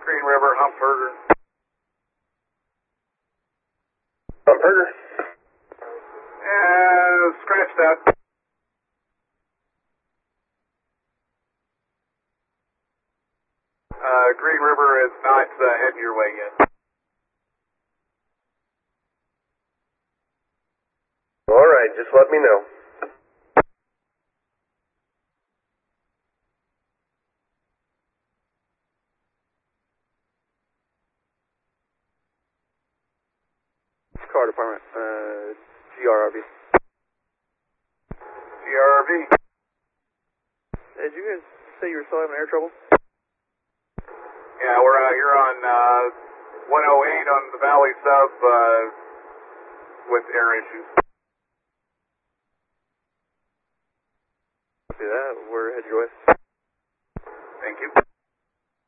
Green River, Humperger. Humperger? Scratch that. Green River is not heading your way yet. All right, just let me know. Car department, GRRV. GRRV. Did you guys say you were still having air trouble? Yeah, we're out here on 108 on the Valley Sub with air issues. Copy that. We're headed your way. Thank you.